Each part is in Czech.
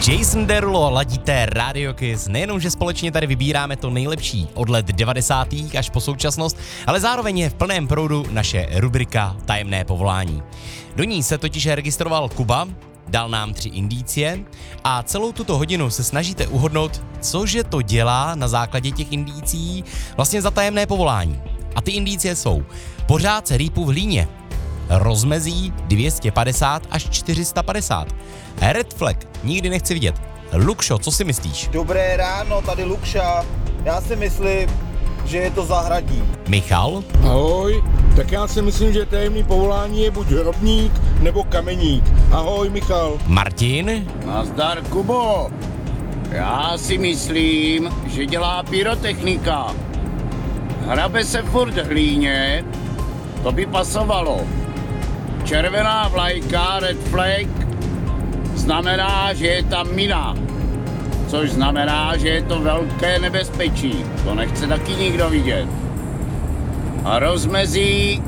Jason Derulo, ladíte Radio Kiss. Nejenom, že společně tady vybíráme to nejlepší od let 90. až po současnost, ale zároveň je v plném proudu naše rubrika Tajemné povolání. Do ní se totiž registroval Kuba, dal nám 3 indicie a celou tuto hodinu se snažíte uhodnout, cože to dělá na základě těch indicí vlastně za tajemné povolání. A ty indicie jsou: pořád se rýpu v hlíně, rozmezí 250 až 450, red flag, nikdy nechci vidět. Lukšo, co si myslíš? Dobré ráno, tady Lukša. Já si myslím, že je to zahradník. Michal? Ahoj, tak já si myslím, že tajemný povolání je buď hrobník nebo kameník. Ahoj, Michal. Martin? Nazdar, Kubo. Já si myslím, že dělá pyrotechnika. Hrabe se furt hlíně, to by pasovalo. Červená vlajka, red flag, znamená, že je tam mina. Což znamená, že je to velké nebezpečí. To nechce taky nikdo vidět. A rozmezí,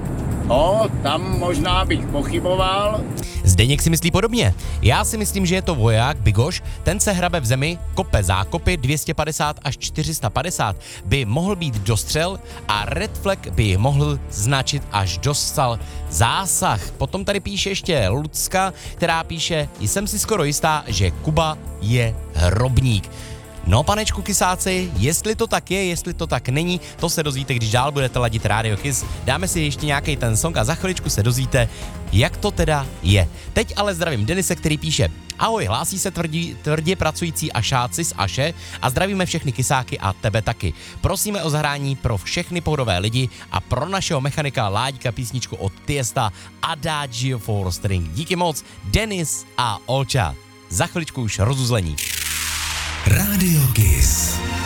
tam možná bych pochyboval. Zdeněk si myslí podobně. Já si myslím, že je to voják Bigoš, ten se hrabe v zemi, kope zákopy 250 až 450, by mohl být dostřel a red flag by mohl značit až dostal zásah. Potom tady píše ještě Lucka, která píše: jsem si skoro jistá, že Kuba je hrobník. No, panečku Kisáci, jestli to tak je, jestli to tak není, to se dozvíte, když dál budete ladit Radio Kiss. Dáme si ještě nějaký ten song a za chviličku se dozvíte, jak to teda je. Teď ale zdravím Denise, který píše: ahoj, hlásí se tvrdě pracující ašáci z Aše a zdravíme všechny Kisáky a tebe taky. Prosíme o zahrání pro všechny pohodové lidi a pro našeho mechanika Láďka písničku od Tiesta Adagio for String. Díky moc, Denis a Olča. Za chviličku už rozuzlení. Radio Kiss.